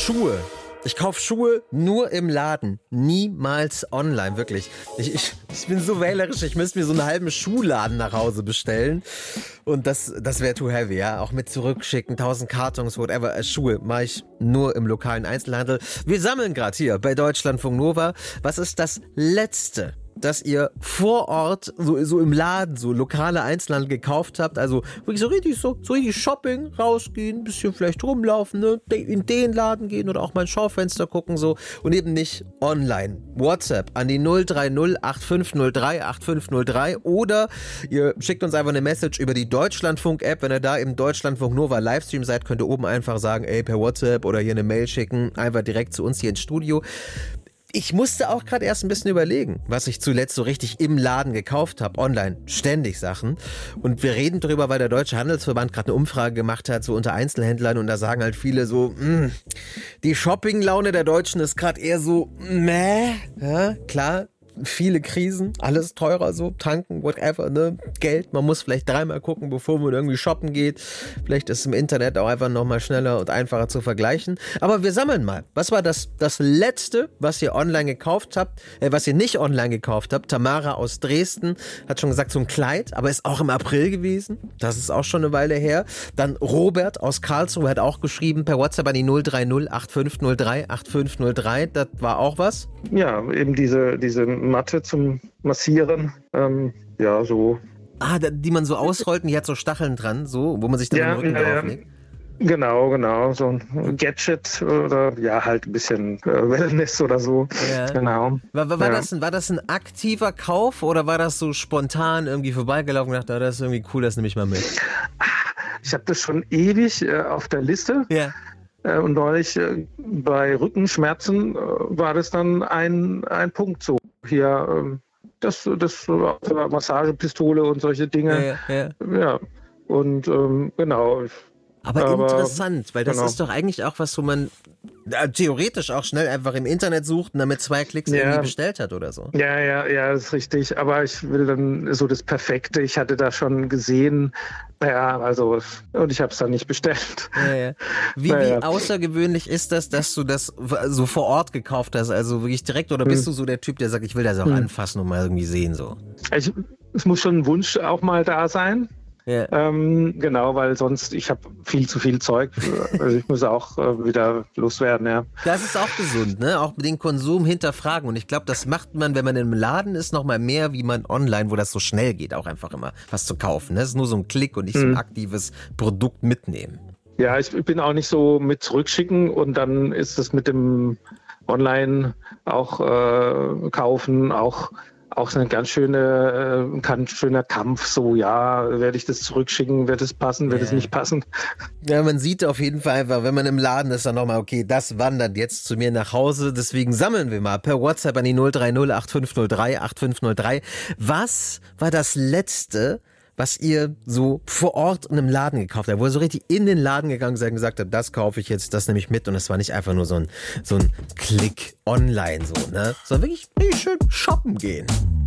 Schuhe. Ich kaufe Schuhe nur im Laden, niemals online, wirklich. Ich bin so wählerisch, ich müsste mir so einen halben Schuhladen nach Hause bestellen. Und das wäre too heavy, ja. Auch mit zurückschicken, 1000 Kartons, whatever. Schuhe mache ich nur im lokalen Einzelhandel. Wir sammeln gerade hier bei Deutschlandfunk Nova. Was ist das Letzte, das ihr vor Ort, so im Laden, so lokale Einzelhandel gekauft habt? Also wirklich so richtig Shopping, rausgehen, ein bisschen vielleicht rumlaufen, ne? In den Laden gehen oder auch mal ins Schaufenster gucken so und eben nicht online. WhatsApp an die 030 8503 8503 oder ihr schickt uns einfach eine Message über die Deutschlandfunk-App. Wenn ihr da im Deutschlandfunk Nova Livestream seid, könnt ihr oben einfach sagen, ey, per WhatsApp oder hier eine Mail schicken, einfach direkt zu uns hier ins Studio. Ich musste auch gerade erst ein bisschen überlegen, was ich zuletzt so richtig im Laden gekauft habe, online, ständig Sachen. Und wir reden drüber, weil der Deutsche Handelsverband gerade eine Umfrage gemacht hat, so unter Einzelhändlern. Und da sagen halt viele so, die Shoppinglaune der Deutschen ist gerade eher so, ja, klar. Viele Krisen, alles teurer so, tanken, whatever, ne, Geld, man muss vielleicht dreimal gucken, bevor man irgendwie shoppen geht. Vielleicht ist es im Internet auch einfach nochmal schneller und einfacher zu vergleichen. Aber wir sammeln mal. Was war das Letzte, was ihr online gekauft habt, was ihr nicht online gekauft habt? Tamara aus Dresden hat schon gesagt, so ein Kleid, aber ist auch im April gewesen. Das ist auch schon eine Weile her. Dann Robert aus Karlsruhe hat auch geschrieben per WhatsApp an die 030 8503 8503. Das war auch was? Ja, eben diese Matte zum Massieren, ja, so. Die man so ausrollt und die hat so Stacheln dran, so, wo man sich dann den Rücken drauflegt. Genau, so ein Gadget oder ja, halt ein bisschen Wellness oder so. Ja. Genau. War das ein aktiver Kauf oder war das so spontan irgendwie vorbeigelaufen und dachte, das ist irgendwie cool, das nehme ich mal mit? Ich habe das schon ewig auf der Liste. Ja. Und neulich bei Rückenschmerzen war das dann ein Punkt so. Hier das Massagepistole und solche Dinge. Ja. Und genau. Aber interessant, weil das ist doch eigentlich auch was, wo man theoretisch auch schnell einfach im Internet sucht und dann mit 2 Klicks irgendwie bestellt hat oder so. Ja, das ist richtig. Aber ich will dann so das Perfekte. Ich hatte da schon gesehen, und ich habe es dann nicht bestellt. Ja. Wie außergewöhnlich ist das, dass du das so vor Ort gekauft hast, also wirklich direkt, oder bist du so der Typ, der sagt, ich will das auch anfassen und mal irgendwie sehen so? Es muss schon ein Wunsch auch mal da sein. Ja. Genau, weil sonst, ich habe viel zu viel Zeug, also ich muss auch wieder loswerden, ja. Das ist auch gesund, ne? Auch den Konsum hinterfragen und ich glaube, das macht man, wenn man im Laden ist, noch mal mehr, wie man online, wo das so schnell geht, auch einfach immer was zu kaufen, ne? Das ist nur so ein Klick und nicht so ein aktives Produkt mitnehmen. Ja, ich bin auch nicht so mit zurückschicken und dann ist es mit dem Online auch kaufen auch ein ganz schöner Kampf, so, ja, werde ich das zurückschicken, wird es passen, wird es nicht passen? Ja, man sieht auf jeden Fall einfach, wenn man im Laden ist, dann nochmal, okay, das wandert jetzt zu mir nach Hause, deswegen sammeln wir mal per WhatsApp an die 030 8503 8503. Was war das Letzte, was ihr so vor Ort in einem Laden gekauft habt, wo ihr so richtig in den Laden gegangen seid und gesagt habt, das kaufe ich jetzt, das nehme ich mit und es war nicht einfach nur so ein Klick online so, ne? Sondern wirklich schön shoppen gehen.